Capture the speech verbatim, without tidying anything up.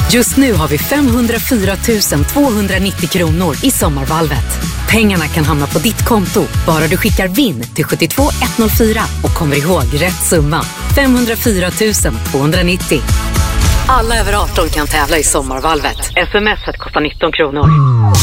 Just nu har vi femhundrafyra tusen tvåhundranittio kronor i sommarvalvet. Pengarna kan hamna på ditt konto bara du skickar vinn till sju två ett noll fyra och kommer ihåg rätt summa. femhundrafyra tusen tvåhundranittio. Alla över arton kan tävla i sommarvalvet. S M S kostar nitton kronor.